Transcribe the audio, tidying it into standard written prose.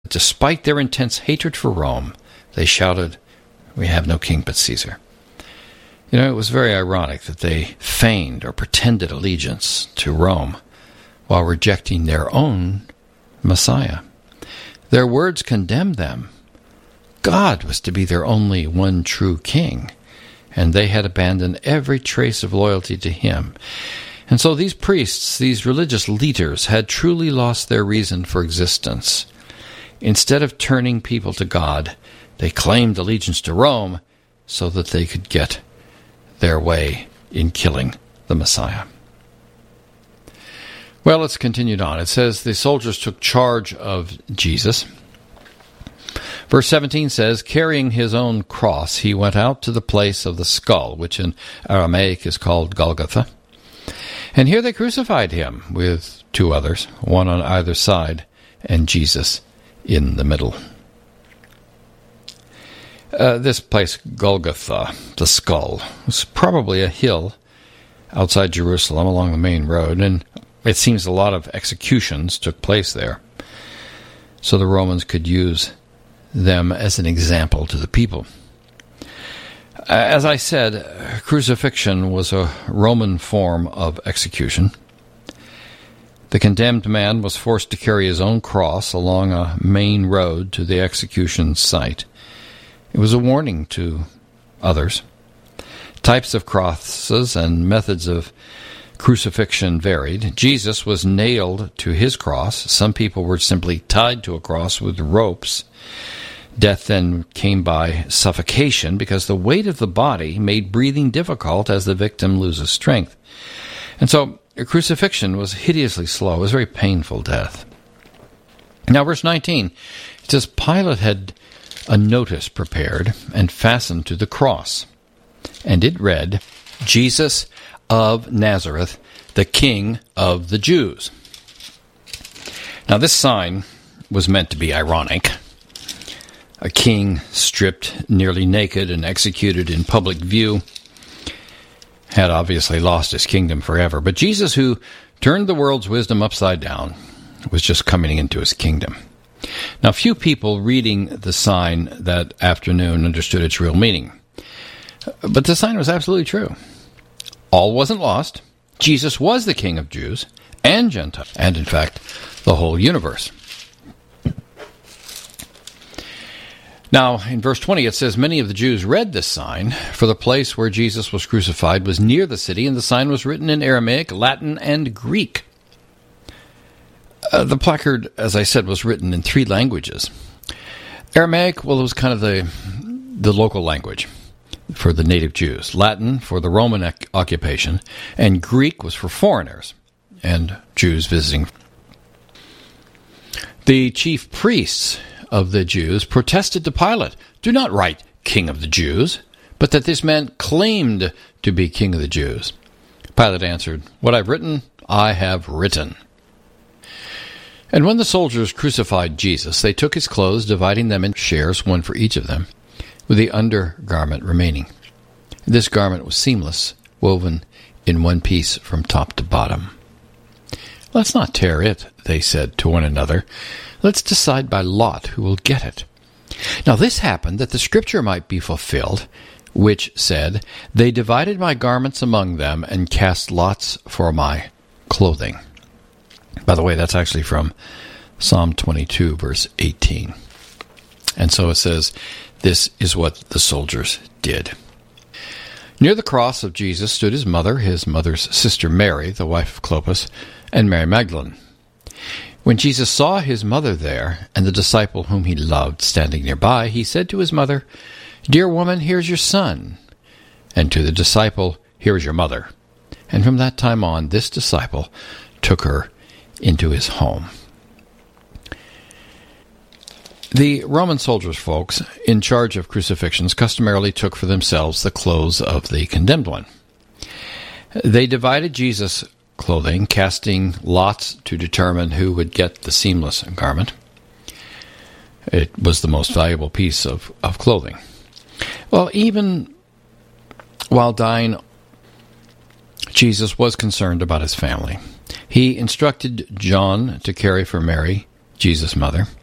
Despite their intense hatred for Rome, they shouted, "We have no king but Caesar." You know, it was very ironic that they feigned or pretended allegiance to Rome while rejecting their own Messiah. Their words condemned them. God was to be their only one true king, and they had abandoned every trace of loyalty to him. And so these priests, these religious leaders, had truly lost their reason for existence. Instead of turning people to God, they claimed allegiance to Rome so that they could get their way in killing the Messiah. Well, let's continue on. It says the soldiers took charge of Jesus. Verse 17 says, carrying his own cross, he went out to the place of the skull, which in Aramaic is called Golgotha. And here they crucified him with two others, one on either side, and Jesus in the middle. This place, Golgotha, the skull, was probably a hill outside Jerusalem along the main road, and it seems a lot of executions took place there, so the Romans could use them as an example to the people. As I said, crucifixion was a Roman form of execution. The condemned man was forced to carry his own cross along a main road to the execution site. It was a warning to others. Types of crosses and methods of crucifixion varied. Jesus was nailed to his cross. Some people were simply tied to a cross with ropes. Death then came by suffocation because the weight of the body made breathing difficult as the victim loses strength. And so crucifixion was hideously slow. It was a very painful death. Now, verse 19, it says, Pilate had a notice prepared and fastened to the cross, and it read, Jesus of Nazareth, the King of the Jews. Now, this sign was meant to be ironic. A king stripped nearly naked and executed in public view had obviously lost his kingdom forever. But Jesus, who turned the world's wisdom upside down, was just coming into his kingdom. Now, few people reading the sign that afternoon understood its real meaning. But the sign was absolutely true. All wasn't lost. Jesus was the King of Jews and Gentiles, and in fact, the whole universe. Now, in verse 20, it says, many of the Jews read this sign, for the place where Jesus was crucified was near the city, and the sign was written in Aramaic, Latin, and Greek. The placard, as I said, was written in 3 languages. Aramaic, well, it was kind of the local language for the native Jews. Latin for the Roman occupation, and Greek was for foreigners and Jews visiting. The chief priests of the Jews protested to Pilate, do not write King of the Jews, but that this man claimed to be King of the Jews. Pilate answered, what I've written, I have written. And when the soldiers crucified Jesus, they took his clothes, dividing them in shares, one for each of them, with the undergarment remaining. This garment was seamless, woven in one piece from top to bottom. Let's not tear it, they said to one another. Let's decide by lot who will get it. Now this happened that the scripture might be fulfilled, which said, they divided my garments among them and cast lots for my clothing. By the way, that's actually from Psalm 22, verse 18. And so it says, this is what the soldiers did. Near the cross of Jesus stood his mother's sister Mary, the wife of Clopas, and Mary Magdalene. When Jesus saw his mother there, and the disciple whom he loved standing nearby, he said to his mother, Dear woman, here's your son. And to the disciple, Here is your mother. And from that time on, this disciple took her into his home. The Roman soldiers, folks, in charge of crucifixions, customarily took for themselves the clothes of the condemned one. They divided Jesus' clothing, casting lots to determine who would get the seamless garment. It was the most valuable piece of clothing. Well, even while dying, Jesus was concerned about his family. He instructed John to carry for Mary, Jesus' mother,